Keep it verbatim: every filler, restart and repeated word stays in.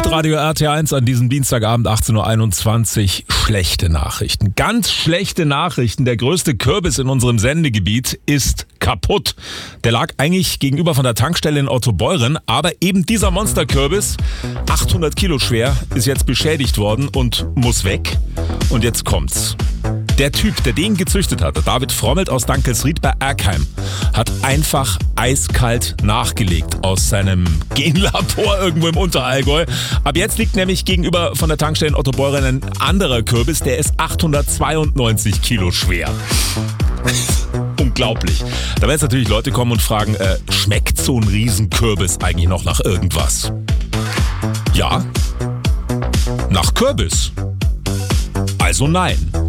Hitradio R T eins an diesem Dienstagabend achtzehn Uhr einundzwanzig. Schlechte Nachrichten. Ganz schlechte Nachrichten. Der größte Kürbis in unserem Sendegebiet ist kaputt. Der lag eigentlich gegenüber von der Tankstelle in Ottobeuren, aber eben dieser Monsterkürbis, achthundert Kilo schwer, ist jetzt beschädigt worden und muss weg. Und jetzt kommt's. Der Typ, der den gezüchtet hatte, David Frommelt aus Dankelsried bei Erkheim, hat einfach eiskalt nachgelegt aus seinem Genlabor irgendwo im Unterallgäu. Ab jetzt liegt nämlich gegenüber von der Tankstelle in Ottobeuren ein anderer Kürbis, der ist achthundertzweiundneunzig Kilo schwer. Unglaublich. Da werden jetzt natürlich Leute kommen und fragen, äh, schmeckt so ein Riesenkürbis eigentlich noch nach irgendwas? Ja, nach Kürbis. Also nein.